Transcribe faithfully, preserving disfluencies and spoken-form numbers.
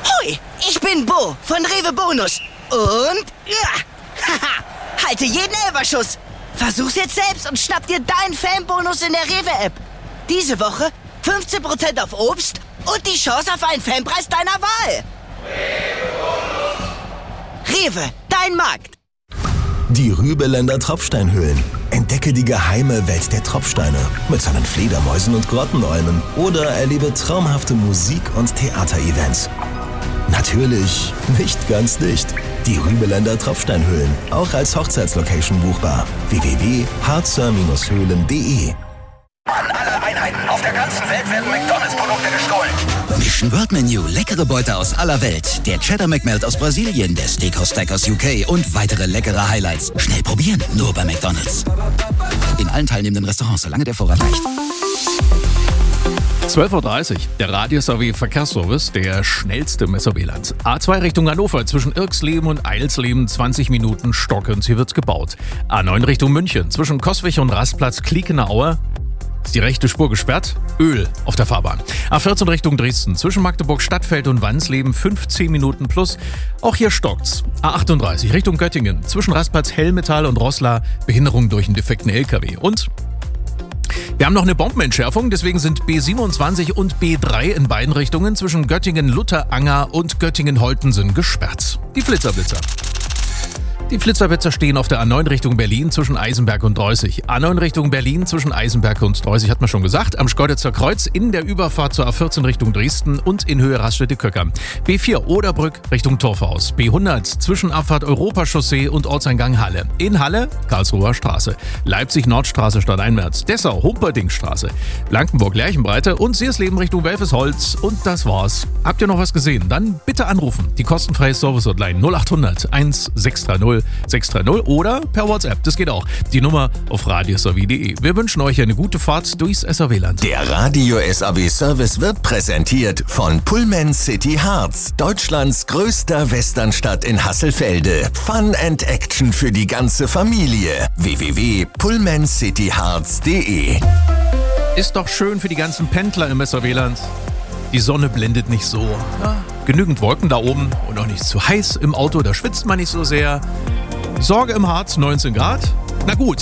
Hui, ich bin Bo von Rewe Bonus. Und, ja, haha, halte jeden Elferschuss. Versuch's jetzt selbst und schnapp dir deinen Fanbonus in der Rewe-App. Diese Woche fünfzehn Prozent auf Obst und die Chance auf einen Fanpreis deiner Wahl. Rewe, dein Markt. Die Rübeländer Tropfsteinhöhlen. Entdecke die geheime Welt der Tropfsteine mit seinen Fledermäusen und Grottenolmen oder erlebe traumhafte Musik- und Theaterevents. Natürlich nicht ganz dicht. Die Rübeländer Tropfsteinhöhlen, auch als Hochzeitslocation buchbar. w w w punkt harzer Höhlen punkt de. An alle Einheiten auf der ganzen Welt werden McDonalds-Produkte gestohlen. Mission World Menu, leckere Beute aus aller Welt. Der Cheddar McMelt aus Brasilien, der Steakhouse Stack aus U K und weitere leckere Highlights. Schnell probieren, nur bei McDonalds. In allen teilnehmenden Restaurants, solange der Vorrat reicht. zwölf Uhr dreißig, der Radio-S R W-Verkehrsservice, der schnellste im S R W-Land. A zwei Richtung Hannover, zwischen Irksleben und Eilsleben, zwanzig Minuten stockend, hier wird's gebaut. A neun Richtung München, zwischen Coswig und Rastplatz Kliekener-Aue, ist die rechte Spur gesperrt, Öl auf der Fahrbahn. A vierzehn Richtung Dresden, zwischen Magdeburg Stadtfeld und Wansleben, fünfzehn Minuten plus, auch hier stockt's. A achtunddreißig Richtung Göttingen, zwischen Rastplatz Hellmetall und Roßla, Behinderung durch einen defekten L K W. Und wir haben noch eine Bombenentschärfung, deswegen sind B siebenundzwanzig und B drei in beiden Richtungen zwischen Göttingen-Lutteranger und Göttingen-Holtensen gesperrt. Die Flitzerblitzer. Die Flitzerblitzer stehen auf der A neun Richtung Berlin zwischen Eisenberg und Dreußig. A neun Richtung Berlin zwischen Eisenberg und Dreußig, hat man schon gesagt. Am Schkeuditzer Kreuz in der Überfahrt zur A vierzehn Richtung Dresden und in Höhe Raststätte-Köcker. B vier Oderbrück Richtung Torfhaus. B hundert zwischen Abfahrt Europachaussee und Ortseingang Halle. In Halle Karlsruher Straße. Leipzig-Nordstraße Stadteinwärts. Dessau Humperdingstraße. Blankenburg-Lerchenbreite und Seersleben Richtung Welfesholz. Und das war's. Habt ihr noch was gesehen? Dann bitte anrufen. Die kostenfreie Service-Hotline null acht hundert eins sechs drei null sechs drei null oder per WhatsApp, das geht auch. Die Nummer auf radio s r w punkt de. Wir wünschen euch eine gute Fahrt durchs S R W-Land. Der Radio S R W-Service wird präsentiert von Pullman City Harz, Deutschlands größter Westernstadt in Hasselfelde. Fun and Action für die ganze Familie. w w w punkt pullman city harz punkt de. Ist doch schön für die ganzen Pendler im S R W-Land. Die Sonne blendet nicht so. Ja, genügend Wolken da oben und auch nicht zu heiß im Auto, da schwitzt man nicht so sehr. Sorge im Harz, neunzehn Grad. Na gut.